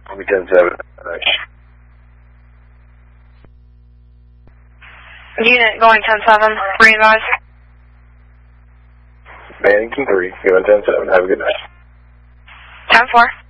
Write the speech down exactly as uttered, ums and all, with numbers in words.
Copy ten seven. Unit going ten seven, re-advise. Mannequin three, going ten seven. Have a good night. ten four.